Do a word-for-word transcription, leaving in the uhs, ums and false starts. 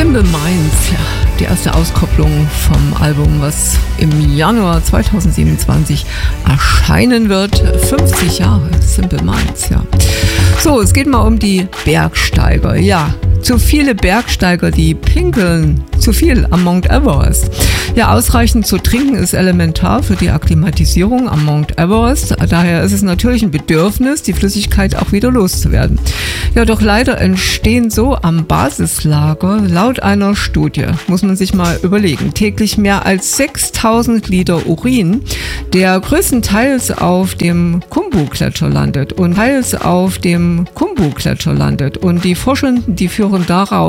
Simple Minds, ja, die erste Auskopplung vom Album, was im Januar zweitausendsiebenundzwanzig erscheinen wird. fünfzig Jahre, Simple Minds, ja. So, es geht mal um die Bergsteiger, ja. Zu viele Bergsteiger, die pinkeln zu viel am Mount Everest. Ja, ausreichend zu trinken ist elementar für die Akklimatisierung am Mount Everest. Daher ist es natürlich ein Bedürfnis, die Flüssigkeit auch wieder loszuwerden. Ja, doch leider entstehen so am Basislager, laut einer Studie, muss man sich mal überlegen, täglich mehr als sechstausend Liter Urin, der größtenteils auf dem Khumbu-Gletscher landet und teils auf dem Khumbu-Gletscher landet. Und die Forschenden, die führen darauf